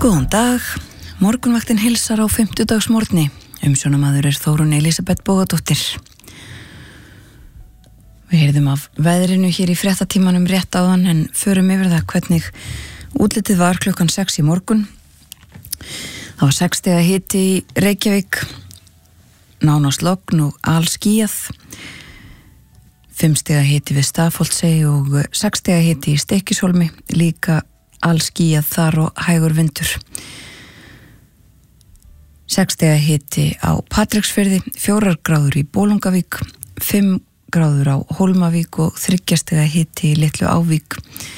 Góðan dag, morgunvaktin hilsar á 50-dagsmorgni. Umsjónamaður Þórunn Elísabet Bógadóttir. Við heyrðum af veðrinu hér í fréttatímanum rétt áðan en förum yfir það hvernig útlitið var klukkan 6 í morgun. Það var 6 stiga hiti í Reykjavík, nánast logn og alskýjað. 5 stiga hiti við Stafholtsey og 6 stiga hiti í Stykkishólmi, líka alskýjað þar og hægur vindur. 6 stiga hiti á Patreksfirði, 4 gráður í Bolungavík, 5 gráður á Hólmavík og 3 stiga hiti í Litlu Ávík.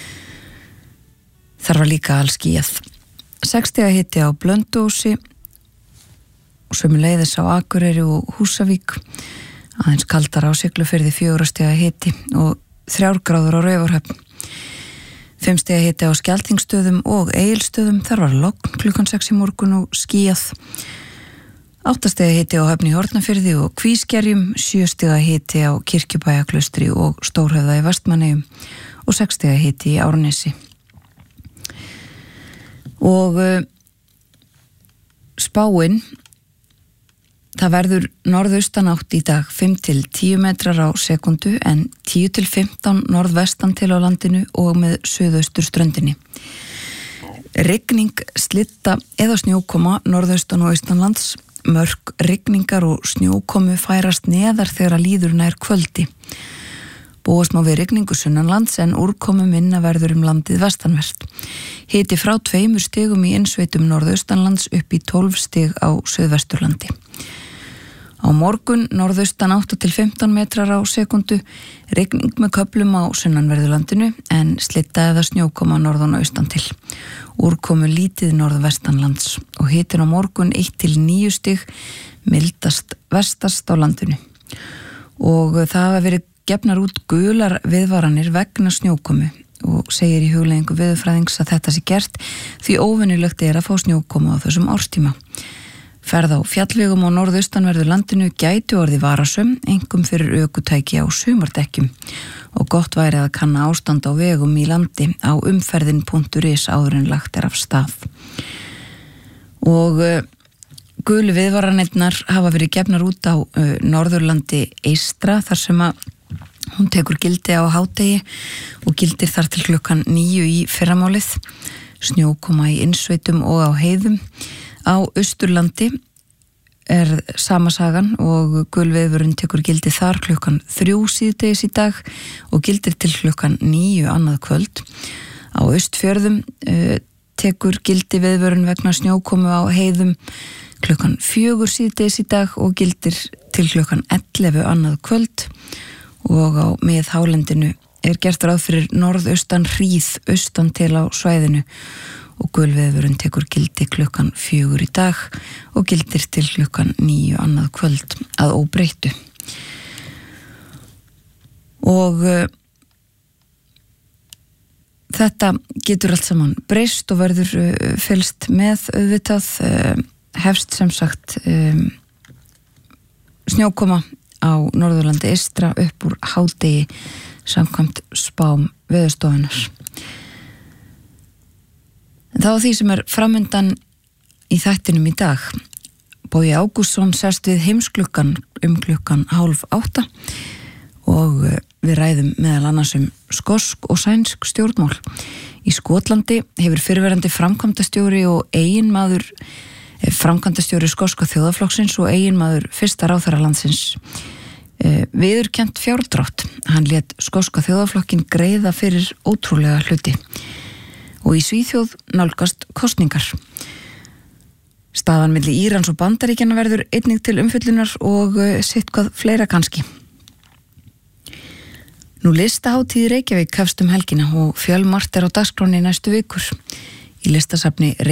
Þar var líka alskýjað. 6 stiga hiti á Blönduósi og sömuleiðis á Akureyri og Húsavík. Aðeins kaldar á Siglufirði, 4 stiga hiti og 3 gráður á Raufarhöfn. 5 stiga hiti á Skjaltingstöðum og Egilsstöðum, þar var logn klukkan 6 í morgun og skýjað. 8 stiga hiti á Höfn í Hornafirði og Kvískerjum, 7 stiga hiti á Kirkjubæjaklaustri og Stórhöfða í Vestmannaeyjum og 6 stiga hiti í Árnesi. Og spáin, það verður norðaustanátt í dag 5-10 metrar á sekundu en 10-15 norðvestan til á landinu og með suðausturströndinni. Rigning, slitta eða snjókoma norðaustan og austanlands. Mörk rigningar og snjókomu færast neðar þegar að líður nær kvöldi. Búast má við rigningu sunnanlands en úrkomu minna verður landið vestanvert. Hiti frá 2 stigum í innsveitum norðaustanlands upp í 12 stig á suðvesturlandi. Á morgun norðaustan 8-15 metrar á sekundu, rigning með köflum á sunnanverðurlandinu en slitta eða snjókoma norðan og austan til. Úrkomu lítið norðvestanlands og hitin á morgun 1-9 stig, mildast vestast á landinu. Og það hafa verið gefnar út gular viðvaranir vegna snjókomu og segir í hugleiðingu veðurfræðings að þetta sé gert því óvenjulegt að fá snjókomu á þessum árstíma. Ferð á fjallvegum á norðaustanverðu landinu gæti orðið varasöm, einkum fyrir ökutæki á sumardekkjum og gott væri að kanna ástand á vegum í landi á umferðin.is áður en lagt af stað. Og gulu viðvaranirnar hafa verið gefnar út á Norðurlandi eystra þar sem að hún tekur gildi á hádegi og gildir þar til klukkan 9 í fyrramálið. Snjókoma í innsveitum og á heiðum. Á Austurlandi sama sagan og gulviðvörun tekur gildi þar klukkan 3 síðdegis í dag og gildir til klukkan 9 annað kvöld. Á Austfjörðum tekur gildi viðvörun vegna snjókomu á heiðum klukkan 4 síðdegis í dag og gildir til klukkan 11 annað kvöld. Og á miðhálendinu gert ráð fyrir norðaustan hríð austan til á svæðinu og gulviðvörun tekur gildi klukkan 4 í dag og gildir til klukkan 9 annað kvöld að óbreyttu. Og þetta getur allt saman breyst og verður fylgst með auðvitað, hefst sem sagt snjókoma á Norðurlandi eystra upp úr hádegi samkvæmt spám Veðurstofunnar. En þá því sem framundan í þættinum í dag. Bogi Ágústsson sest við heimsklukkan klukkan 7:30 og við ræðum meðal annars skosk og sænsk stjórnmál. Í Skotlandi hefur fyrrverandi framkvæmdastjóri og eiginmaður framkvæmdastjóri skoska þjóðarflokksins og eiginmaður fyrsta ráðherra landsins viðurkennt fjárdrátt. Hann lét skoska þjóðarflokkin greiða fyrir ótrúlega hluti. Og í Svíþjóð nálgast kosningar. Staðan milli Írans og Bandaríkjanna verður einnig til umfjöllunar og sitthvað fleira kannski. Nú listahátíð í Reykjavík hefst helgina og fjölmargt á dagskránni næstu vikur. Í listasafni